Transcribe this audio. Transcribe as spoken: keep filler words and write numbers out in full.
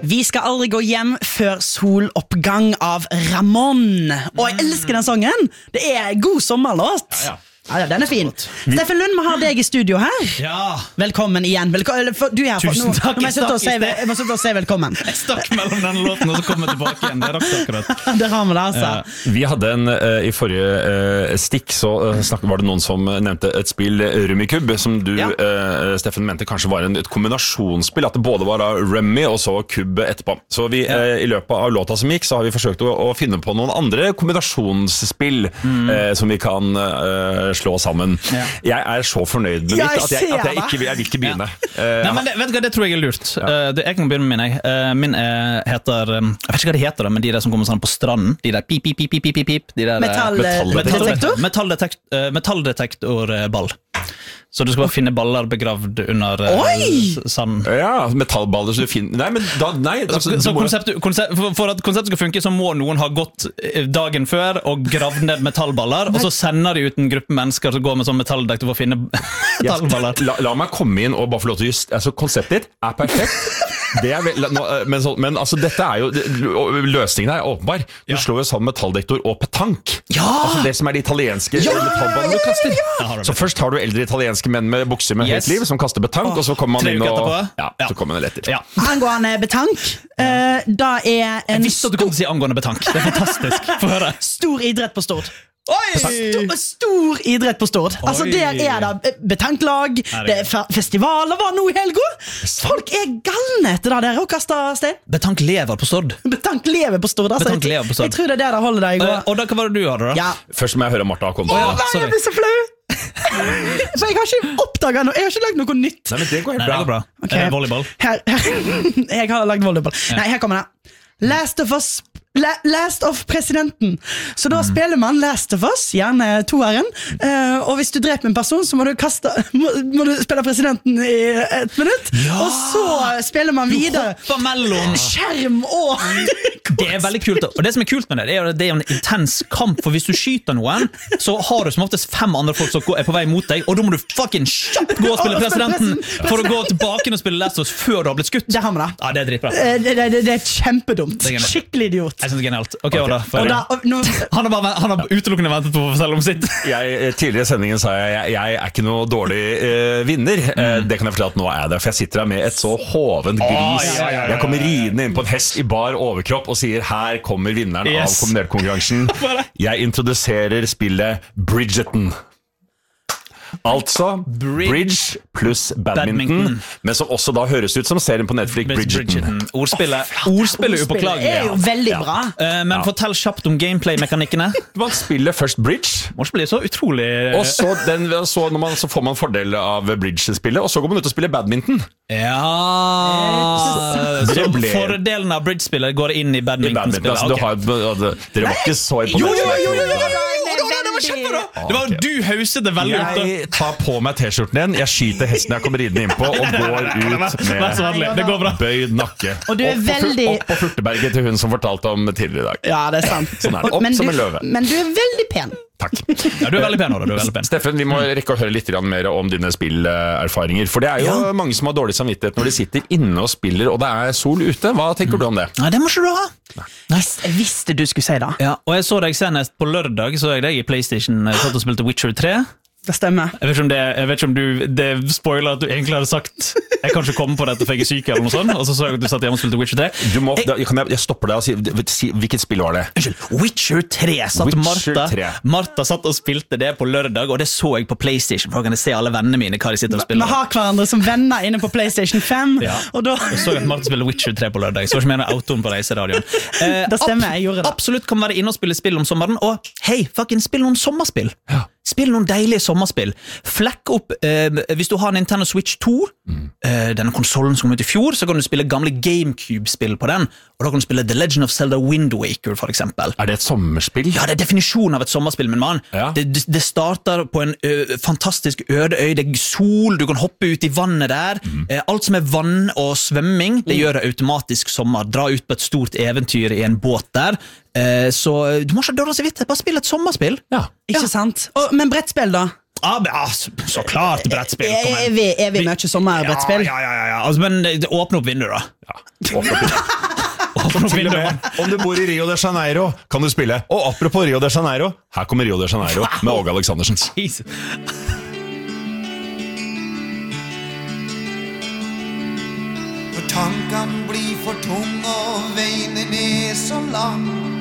Vi skal aldri gå hjem før soloppgang av Ramón. Og jeg elsker den sangen. Det er god sommerlåt. Ja, ja. Ja, den er fin. Steffen Lund, vi har deg i studio her. Ja. Velkommen igjen. Velko du er her for, Tusen takk. Nå, nå må jeg sitte og si, jeg må sitte og si velkommen. Jeg stakk mellom denne låten og så kom jeg tilbake igjen. Det rakk akkurat. Det har vi det, altså. Uh, vi hadde en, uh, i forrige uh, stikk, så uh, snakket, var det noen som nevnte et spill, Rummikub, som du, ja. uh, Steffen, mente kanskje var en, et kombinasjonsspill, at det både var uh, Rummy og så Kub etterpå. Så vi, ja. uh, i løpet av låta som gikk, så har vi forsøkt å, å finne på noen andre kombinasjonsspill mm. uh, som vi kan uh, slå sammen. Ja. Jeg er så fornøyd med mitt at jeg, at jeg, ikke, jeg vil ikke begynne. Ja. Nei, men det, vet du hva, det tror jeg er lurt. Ja. Uh, det, jeg kan begynne med min. Jeg. Uh, min uh, heter um, jeg vet ikke hva de heter, da, men de der som kommer sånn på stranden. De der pip, pip, pip, pip, pip, pip. De der, Metall, metalldetektor? Metalldetektor, uh, metalldetektorball. Så du skal bare finne baller begravd under uh, sand. Ja, metallballer så du finner... Nei, men da... Nei, altså, så, så må... konseptet, konsept, for, for at konseptet skal funke, så må noen ha gått dagen før og gravd ned metallballer, og så sender de ut en gruppe mennesker som går med sånn metalldetektor for å finne metallballer. La, la meg komme inn og bare få lov til å just... Altså, konseptet ditt er perfekt. Det er vel, no, men, så, men altså, dette er jo... Løsningen er åpenbar. Du ja. slår jo sammen metalldetektor og petank. Ja! Altså det som er de italienske ja! metallballene du kaster. Ja, ja. Så først har du eldre italienske menn med bukser med yes. helt liv som kaster betank, oh. og så kommer man inn og ja, ja. så kommer man etter. Ja. Angående betank, uh, da er en... Jeg visste at du kom til å si angående betank. Det er fantastisk. Få høre. Stor idrett på Stord. Stor, stor idrett på Stord. Altså der er det betanklag, det er festivaler var nå i helga. Folk er galne etter det der og kaster stein. Betank lever på Stord. Betank lever på Stord, altså. Betank lever på Stord. Jeg tror det er der det holder deg i går. uh, Og da, hva var det du hadde da? Ja. Først må jeg høre Martha komme. Åh, nei, jeg blir så flau. For jeg har ikke oppdaget noe. Jeg har ikke lagd noe nytt. Nei, men det går helt nei, bra, det går bra. Okay. eh, Volleyball her, her, Jeg har lagd volleyball ja. Nei, her kommer det. Last of Us La Last of Presidenten. Så da mm. spiller man Last of Us, gjerne toeren, uh, og hvis du dreper en person, så må du kaste må, må du spille presidenten i et minutt, ja. og så spiller man videre. Du hopper mellom skjerm og det er veldig kult, og det som er kult med det, det er, det er en intens kamp, for hvis du skyter noen, så har du som oftest fem andre folk som er på vei mot deg, og da må du fucking kjapt gå og spille presidenten for å gå tilbake og spille Last of Us før du har blitt skutt. Det har vi da. Ja, det er dritbra. Det, det, det, det er kjempedumt. Er Skikkelig idiot. Jeg synes det er genialt. Ok, Oda. Okay. Oda og nå... han, har bare, han har utelukkende ventet på å fortelle om sitt. Jeg, tidligere i sendingen sa jeg, jeg, jeg er ikke noe dårlig uh, vinner. Mm. Uh, det kan jeg fortelle at nå er jeg det, for jeg sitter her med et så hovent gris. Oh, ja, ja, ja, ja. Jeg kommer ridende inn på en hest i bar overkropp og sier, her kommer vinneren yes. av kombinert-konkurransen. Jeg introduserer spillet Bridgerton. Altså Bridge pluss badminton, badminton, men som også da høres ut som serien på Netflix Bridgerton. Ordspillet, ordspillet er upåklagelig. Er jo veldig ja. bra. Uh, men ja. fortell kjapt om gameplay-mekanikkene. Man spiller først bridge. Man spiller så utrolig... Og så, den, så, når man, så får man fordel av bridge-spillet, og så går man ut og spiller badminton. Ja Så, så ble... fordelen av bridge-spillet går inn i badminton-spillet. Altså, okay. Dere var ikke så imponert. Jo, jo, jo, jo, jo, jo. Det var du hauset det veldig ut. Jeg tar på meg t-skjorten igjen, jeg skyter hesten jeg kommer ridende inn på, og går ut med det går bra. bøyd nakke. Og du er opp, veldig... opp på Furteberget til hun som fortalte om tidligere i dag. Ja, det er sant. Sånn er det. Opp men som du, en løve. Men du er veldig pen. Takk. Ja, du er veldig pen, Oda, du er veldig pen. Steffen, vi må rekke å høre litt mer om dine spillerfaringer. For det er jo ja. mange som har dårlig samvittighet når de sitter inne og spiller, og det er sol ute. Hva tenker mm. du om det? Nei, det må ikke du ha. Nei. Jeg visste du skulle si det. Ja, og jeg så deg senest på lørdag, så jeg deg i PlayStation, jeg satt og spilte Witcher tre. Det stemmer. Jeg vet ikke om det, jeg vet ikke om du, det spoiler at du egentlig hadde sagt jeg kan ikke komme på dette for jeg er syk eller noe sånt, og så så jeg at du satt hjemme og spilte Witcher tre. Du må, jeg, da, kan jeg, jeg stopper deg og si, si hvilket spill var det? Unnskyld, Witcher tre satt Witcher Martha, tre. Martha satt og spilte det på lørdag, og det så jeg på PlayStation, for å kunne se alle vennene mine hva de sitter og spiller. Vi har hverandre som venner inne på PlayStation fem, ja. og da... Jeg så at Martha spiller Witcher tre på lørdag, så var ikke mer enn autoen på reiseradioen. Eh, det stemmer, jeg gjorde det. Absolutt kan være inne og spille spill om sommeren, og hei, fucking spill noen sommerspill. Ja. Spill noen deilige sommerspill. Flekk opp, eh, hvis du har Nintendo Switch to, mm. eh, denne konsolen som kom ut i fjor, så kan du spille gamle GameCube-spill på den, og da kan du spille The Legend of Zelda Wind Waker, for eksempel. Er det et sommerspill? Ja, det er definisjonen av et sommerspill, min mann. Ja. Det, det starter på en ø, fantastisk øde øy, det er sol, du kan hoppe ut i vannet der. Mm. Eh, alt som er vann og svømming, det mm. gjør det automatisk sommer. Dra ut på et stort eventyr i en båt der. Eh, så du må ikke dårlig så vidt, bare spille et sommerspill. Ja. Ikke ja. sant? Og, men brettspill da? Ja, men, ja, så- så klart brettspill. Kom Er igjen. vi, er vi mye sommerbrettspill? Ja, ja, ja, ja. Altså, men det åpner opp vinduet, da. Ja. Åpne opp. Åpner opp Til og vinduet. med, om du bor i Rio de Janeiro, kan du spille. Og apropos Rio de Janeiro, her kommer Rio de Janeiro med Åge Aleksandersen. Jesus. For tankene blir for tunge og veien er så lang.